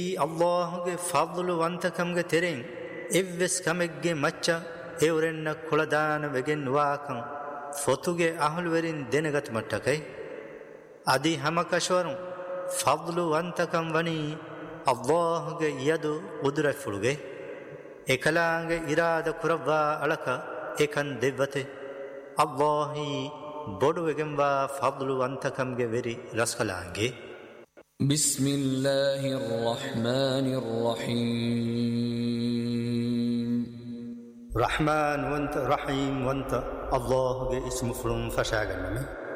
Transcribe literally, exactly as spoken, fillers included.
ಅಲ್ಲಾಹುಗೆ ಫಾದ್ಲು ವಂತಕಂಗೆ ತೆರೆಂ ಎವ್ವೆಸ್ ಕಮೆಗ್ಗೆ ಮಚ್ಚ ಎವರೆನ್ನ ಕುಳದಾನ ವೆಗೆನ್ ವಾಕಂ ಫೊತುಗೆ ಅಹಲುವೆರಿನ್ ದೆನಗತ್ ಮಟ್ಟಕೈ ಅದಿ ಹಮಕಶ್ವರಂ ಫಾದ್ಲು ವಂತಕಂ ವನಿ ಅಲ್ಲಾಹುಗೆ ಯದು ಉದುರೆ ಫುಳುಗೆ ಎಕಲಾಂಗೆ ಇರಾದ ಕುರವ್ವ ಅಳಕ ಏಕನ್ ದೆವ್ವತೆ ಅಲ್ಲಾಹಿ ಬೊಡುವೆಗೆಂಬ ಫಾದ್ಲು ವಂತಕಂಗೆ ವೆರಿ ರಸ್ಕಲಾಂಗೆ. بسم الله الرحمن الرحيم. رحمن وانت رحيم وانت الله اسم فلم فشاغنمي